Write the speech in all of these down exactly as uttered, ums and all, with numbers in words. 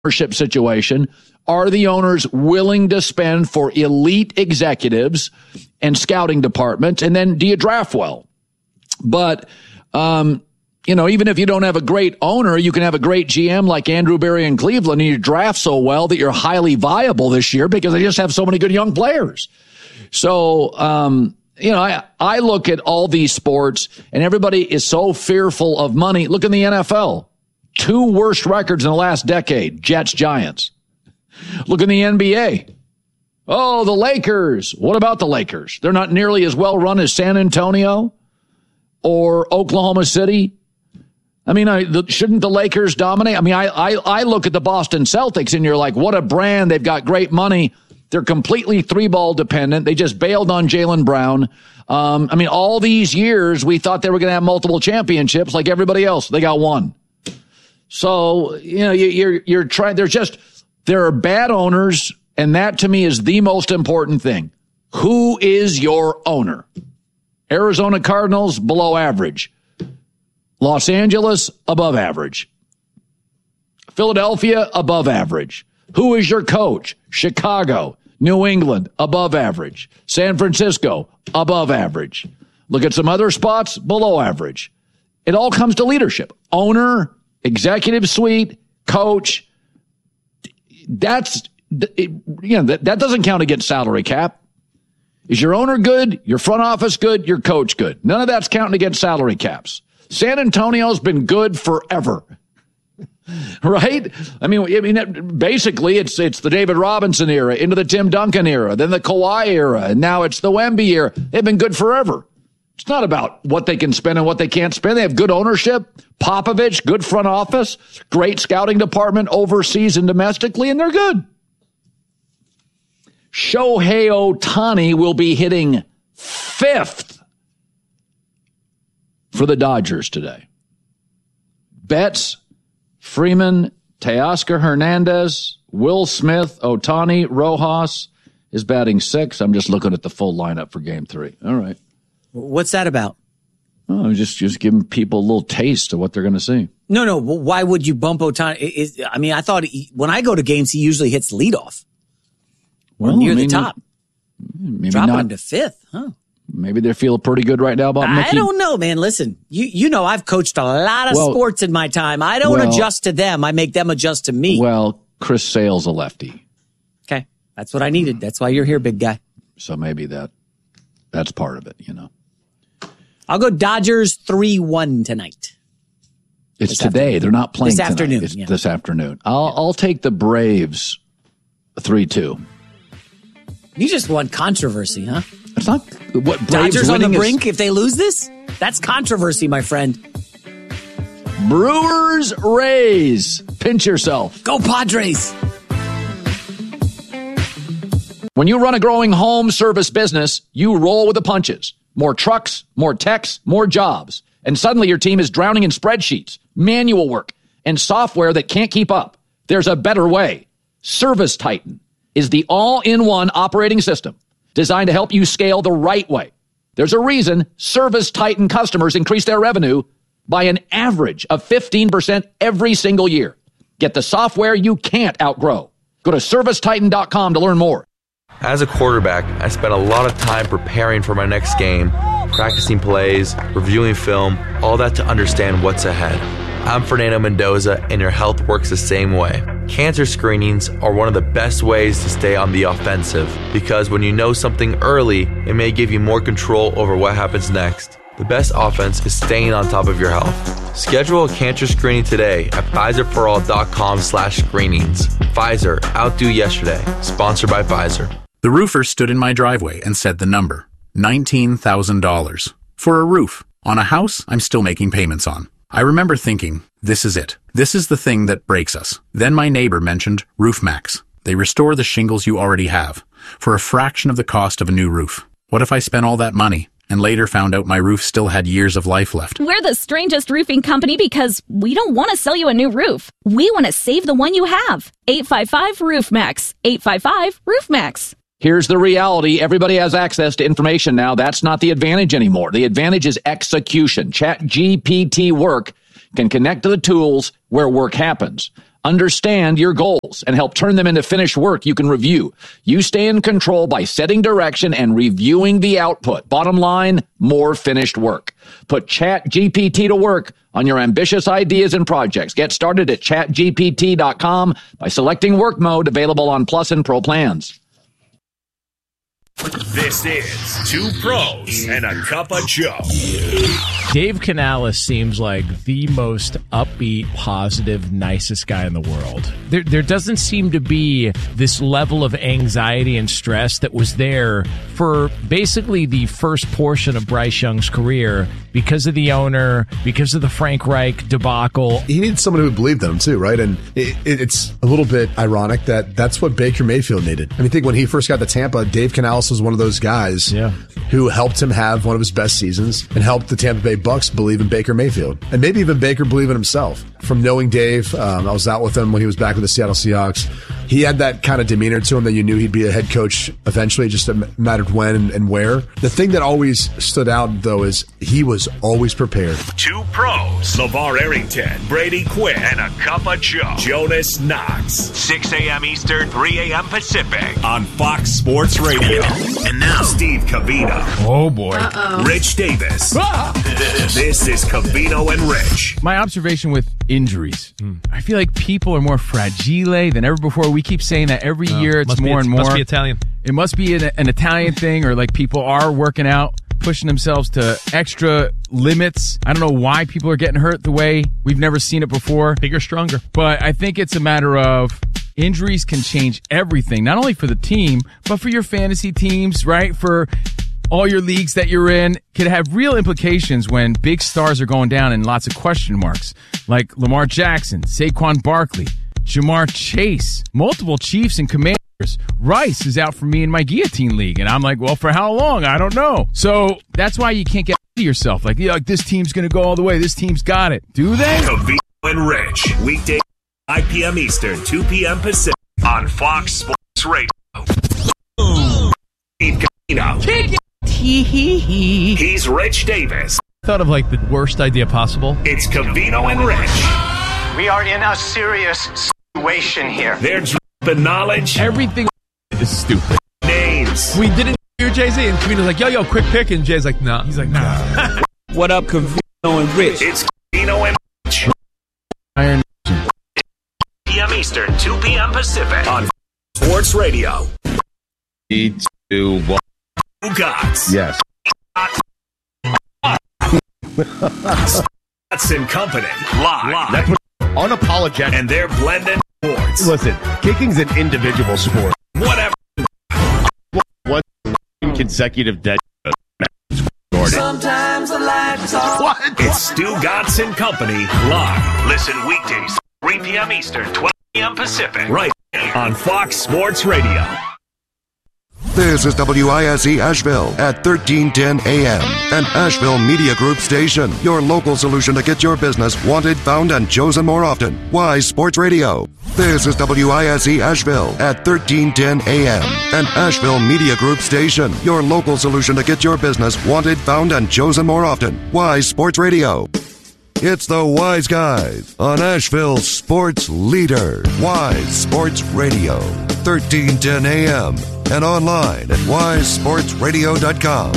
ownership situation. Are the owners willing to spend for elite executives and scouting departments? And then do you draft well? But, um, you know, even if you don't have a great owner, you can have a great G M like Andrew Berry in Cleveland, and you draft so well that you're highly viable this year because they just have so many good young players. So, um, you know, I, I look at all these sports and everybody is so fearful of money. Look in the N F L. Two worst records in the last decade, Jets, Giants. Look in the N B A. Oh, the Lakers. What about the Lakers? They're not nearly as well run as San Antonio or Oklahoma City. I mean, I, the, shouldn't the Lakers dominate? I mean, I, I, I look at the Boston Celtics and you're like, what a brand. They've got great money. They're completely three-ball dependent. They just bailed on Jaylen Brown. Um, I mean, all these years, we thought they were going to have multiple championships like everybody else. They got one. So, you know, you, you're, you're trying, there's just, there are bad owners, and that to me is the most important thing. Who is your owner? Arizona Cardinals, below average. Los Angeles, above average. Philadelphia, above average. Who is your coach? Chicago, New England, above average. San Francisco, above average. Look at some other spots, below average. It all comes to leadership. Owner, executive suite, coach. That's, it, you know, that, that doesn't count against salary cap. Is your owner good? Your front office good? Your coach good? None of that's counting against salary caps. San Antonio's been good forever. Right? I mean, I mean, basically, it's it's the David Robinson era, into the Tim Duncan era, then the Kawhi era, and now it's the Wemby era. They've been good forever. It's not about what they can spend and what they can't spend. They have good ownership, Popovich, good front office, great scouting department overseas and domestically, and they're good. Shohei Ohtani will be hitting fifth for the Dodgers today. Betts, Freeman, Teoscar Hernandez, Will Smith, Ohtani, Rojas is batting six. I'm just looking at the full lineup for game three. All right. What's that about? Oh, just, just giving people a little taste of what they're going to see. No, no. Why would you bump Ohtani? Is, I mean, I thought he, when I go to games, he usually hits leadoff. Well, near I mean, the top. Maybe Dropping not. him to fifth, huh? Maybe they feel pretty good right now about Mickey. I don't know, man. Listen, you you know I've coached a lot of well, sports in my time. I don't well, adjust to them. I make them adjust to me. Well, Chris Sale's a lefty. Okay. That's what I needed. That's why you're here, big guy. So maybe that that's part of it, you know. I'll go Dodgers three one tonight. It's this today. Afternoon. They're not playing this tonight. afternoon. It's yeah. this afternoon. I'll I'll take the Braves three two. You just want controversy, huh? It's not what Braves Dodgers on the winning brink is, if they lose this? That's controversy, my friend. Brewers, Rays. Pinch yourself. Go Padres. When you run a growing home service business, you roll with the punches. More trucks, more techs, more jobs. And suddenly your team is drowning in spreadsheets, manual work, and software that can't keep up. There's a better way. Service Titan is the all-in-one operating system designed to help you scale the right way. There's a reason Service Titan customers increase their revenue by an average of fifteen percent every single year. Get the software you can't outgrow. Go to service titan dot com to learn more. As a quarterback, I spent a lot of time preparing for my next game, practicing plays, reviewing film, all that to understand what's ahead. I'm Fernando Mendoza, and your health works the same way. Cancer screenings are one of the best ways to stay on the offensive, because when you know something early, it may give you more control over what happens next. The best offense is staying on top of your health. Schedule a cancer screening today at Pfizer for all dot com slash screenings. Pfizer, outdo yesterday. Sponsored by Pfizer. The roofer stood in my driveway and said the number, nineteen thousand dollars. For a roof on a house I'm still making payments on. I remember thinking, this is it. This is the thing that breaks us. Then my neighbor mentioned RoofMax. They restore the shingles you already have for a fraction of the cost of a new roof. What if I spent all that money and later found out my roof still had years of life left? We're the strangest roofing company because we don't want to sell you a new roof. We want to save the one you have. eight five five roof max. eight five five roof max. Here's the reality. Everybody has access to information now. That's not the advantage anymore. The advantage is execution. ChatGPT Work can connect to the tools where work happens. understand your goals and help turn them into finished work you can review. You stay in control by setting direction and reviewing the output. Bottom line, more finished work. Put ChatGPT to work on your ambitious ideas and projects. Get started at chat G P T dot com by selecting work mode, available on Plus and Pro plans. This is Two Pros and a Cup of Joe. Dave Canales seems like the most upbeat, positive, nicest guy in the world. There, there doesn't seem to be this level of anxiety and stress that was there for basically the first portion of Bryce Young's career because of the owner, because of the Frank Reich debacle. He needed someone who believed in him too, right? And it, it, it's a little bit ironic that that's what Baker Mayfield needed. I mean, think when he first got to Tampa, Dave Canales was one of those guys yeah. who helped him have one of his best seasons and helped the Tampa Bay Bucks believe in Baker Mayfield. And maybe even Baker believe in himself. From knowing Dave, um, I was out with him when he was back with the Seattle Seahawks. He had that kind of demeanor to him that you knew he'd be a head coach eventually, just a matter of when and, and where. The thing that always stood out, though, is he was always prepared. Two Pros, LeVar Arrington, Brady Quinn, and a Cup of Joe. Jonas Knox, six a.m. Eastern, three a.m. Pacific on Fox Sports Radio. And now, Steve Covino. Oh, boy. Uh-oh. Rich Davis. Ah! This is Covino and Rich. My observation with injuries, mm. I feel like people are more fragile than ever before. We keep saying that every oh, year. It's more be, and more. Must be Italian. It must be an, an Italian thing, or like people are working out, pushing themselves to extra limits. I don't know why people are getting hurt the way we've never seen it before. Bigger, stronger. But I think it's a matter of injuries can change everything, not only for the team, but for your fantasy teams, right? For all your leagues that you're in, could have real implications when big stars are going down and lots of question marks, like Lamar Jackson, Saquon Barkley, Jamar Chase, multiple Chiefs and Commanders. Rice is out for me in my guillotine league, and I'm like, well, for how long? I don't know. So that's why you can't get to yourself. Like, yeah, like this team's going to go all the way. This team's got it. Do they? Covino and Rich, weekday five p.m. Eastern, two p.m. Pacific on Fox Sports Radio. Steve Covino. He's Rich Davis. Thought of like the worst idea possible. It's Covino and Rich. We are in a serious situation here. They're dropping knowledge. Everything is stupid. Names. We didn't hear Jay-Z, and Covino's like, yo, yo, quick pick, and Jay's like, nah. He's like, nah. What up, Covino and Rich? It's Covino and Rich. Iron p m. Eastern, two p.m. Pacific on Sports Radio. Three, two, one. Gots. Yes. Gots and Company. Live. Live. That's what unapologetic. And they're blending sports. Listen, kicking's an individual sport. Whatever. One consecutive dead. Sometimes I like talk. What? It's Stu Gots and Company live. Listen weekdays, three p.m. Eastern, twelve p.m. Pacific. Right on Fox Sports Radio. This is W I S E Asheville at thirteen ten A M, an Asheville Media Group station. Your local solution to get your business wanted, found, and chosen more often. Wise Sports Radio. This is W I S E Asheville at thirteen ten A M, an Asheville Media Group station. Your local solution to get your business wanted, found, and chosen more often. Wise Sports Radio. It's the Wise Guys on Asheville's sports leader. Wise Sports Radio, thirteen ten A M, and online at wise sports radio dot com.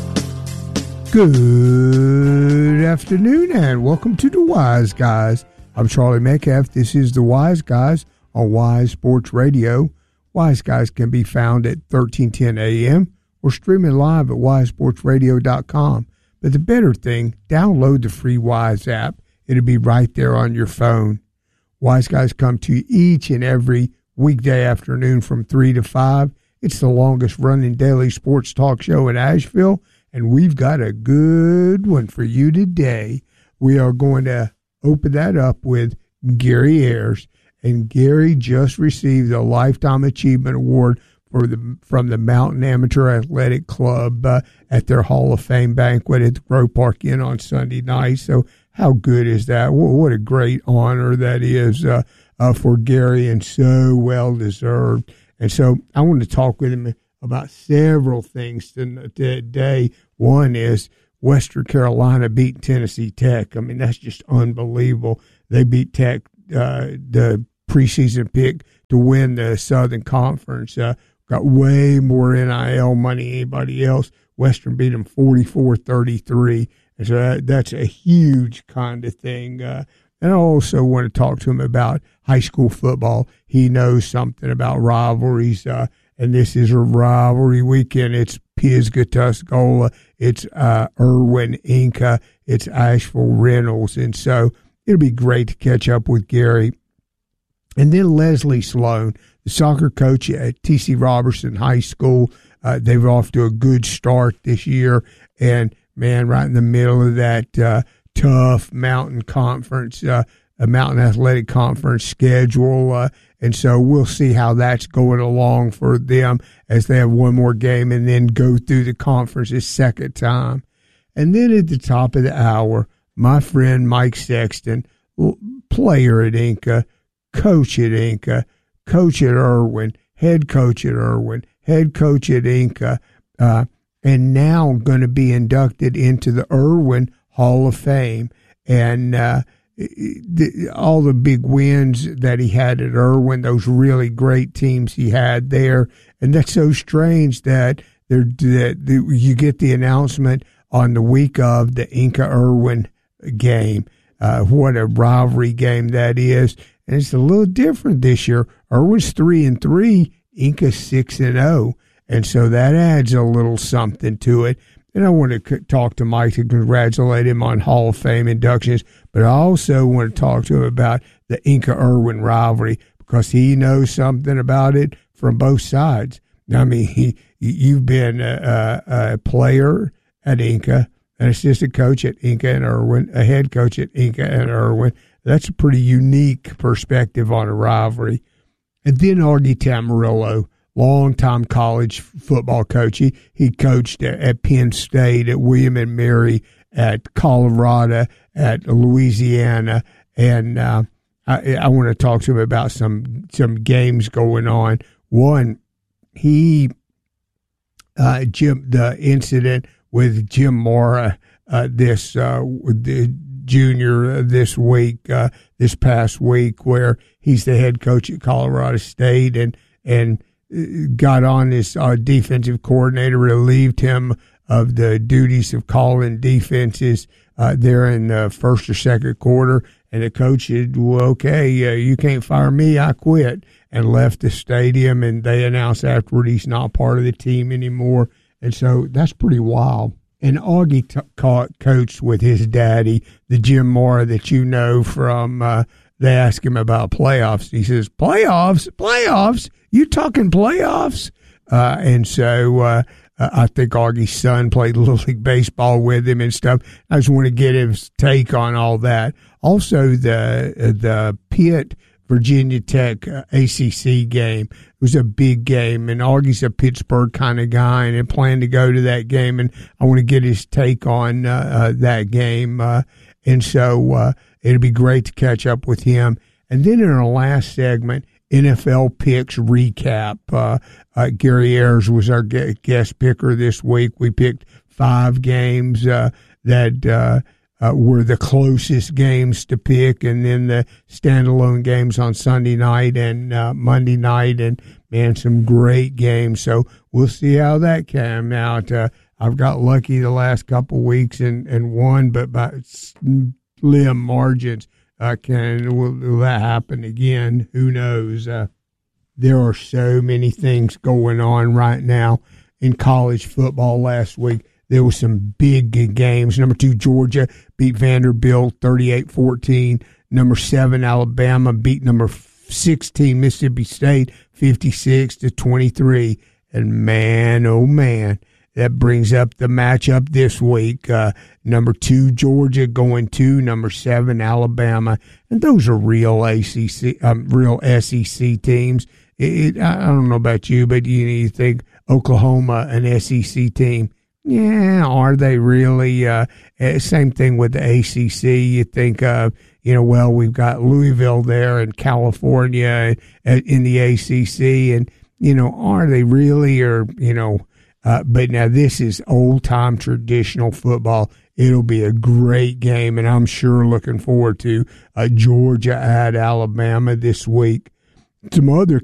Good afternoon and welcome to the Wise Guys. I'm Charlie Metcalf. This is the Wise Guys on Wise Sports Radio. Wise Guys can be found at thirteen ten A M or streaming live at wise sports radio dot com. But the better thing, download the free Wise app. It'll be right there on your phone. Wise Guys come to you each and every weekday afternoon from three to five. It's the longest running daily sports talk show in Asheville, and we've got a good one for you today. We are going to open that up with Gary Ayers, and Gary just received a Lifetime Achievement Award for the from the Mountain Amateur Athletic Club uh, at their Hall of Fame banquet at the Grove Park Inn on Sunday night. So how good is that? What a great honor that is uh, uh, for Gary, and so well deserved. And so I want to talk with him about several things today. One is Western Carolina beat Tennessee Tech. I mean, that's just unbelievable. They beat Tech uh, the preseason pick to win the Southern Conference. Uh, got way more N I L money than anybody else. Western beat them forty-four thirty-three. And so that, that's a huge kind of thing. Uh, and I also want to talk to him about high school football. He knows something about rivalries, uh, and this is a rivalry weekend. It's Pisgah Tuscola, it's uh, Irwin Inca, it's Asheville Reynolds. And so it'll be great to catch up with Gary. And then Leslie Sloan, the soccer coach at T C Robertson High School. Uh, they're off to a good start this year. And, man, right in the middle of that uh, tough mountain conference, uh, a mountain athletic conference schedule. Uh, and so we'll see how that's going along for them as they have one more game and then go through the conference a second time. And then at the top of the hour, my friend Mike Sexton, player at Inca, coach at Inca, coach at Irwin, head coach at Irwin, head coach at Inca, uh, and now going to be inducted into the Irwin Hall of Fame. And uh, the, all the big wins that he had at Irwin, those really great teams he had there. And that's so strange that, there, that you get the announcement on the week of the Inca-Irwin game. Uh, what a rivalry game that is. And it's a little different this year. Irwin's three and three, Inca's six and zero, and so that adds a little something to it. And I want to talk to Mike to congratulate him on Hall of Fame inductions, but I also want to talk to him about the Inca-Irwin rivalry because he knows something about it from both sides. I mean, he, you've been a, a, a player at Inca, an assistant coach at Inca and Irwin, a head coach at Inca and Irwin. That's a pretty unique perspective on a rivalry. And then Augie Tamarillo, longtime college football coach. He, he coached at, at Penn State, at William and Mary, at Colorado, at Louisiana. And uh, I, I want to talk to him about some some games going on. One, he uh, Jim the incident with Jim Mora uh, this uh, the junior this week, uh, this past week, where he's the head coach at Colorado State and and got on this uh, defensive coordinator, relieved him of the duties of calling defenses uh, there in the first or second quarter. And the coach said, well, okay, uh, you can't fire me, I quit, and left the stadium. And they announced afterward he's not part of the team anymore. And so that's pretty wild. And Augie t- co- coached with his daddy, the Jim Mora that you know from, uh, they asked him about playoffs. He says, playoffs? Playoffs? You talking playoffs? Uh, and so uh, I think Augie's son played Little League Baseball with him and stuff. I just want to get his take on all that. Also, the the Pitt Virginia Tech uh, A C C game. It was a big game, and Augie's a Pittsburgh kind of guy, and he planned to go to that game, and I want to get his take on uh, uh, that game. Uh, and so uh, it'll be great to catch up with him. And then in our last segment, N F L picks recap. Uh, uh, Gary Ayers was our guest picker this week. We picked five games uh, that uh, uh, were the closest games to pick, and then the standalone games on Sunday night and uh, Monday night, and man, some great games. So we'll see how that came out. Uh, I've got lucky the last couple weeks and, and won, but by slim margins. Uh, can will, will that happen again? Who knows? Uh, there are so many things going on right now in college football. Last week there were some big games. Number two, Georgia beat Vanderbilt thirty-eight fourteen. Number seven, Alabama beat number sixteen, Mississippi State fifty-six to twenty-three. And man, oh man, that brings up the matchup this week. Uh, number two, Georgia going to number seven, Alabama, and those are real A C C, um, real S E C teams. It, it, I don't know about you, but you, you think Oklahoma, an S E C team? Yeah, are they really? Uh, same thing with the A C C. You think of, you know, well, we've got Louisville there and California in the A C C, and you know, are they really? Or you know. Uh, but now this is old-time traditional football. It'll be a great game, and I'm sure looking forward to uh, Georgia at Alabama this week. Some other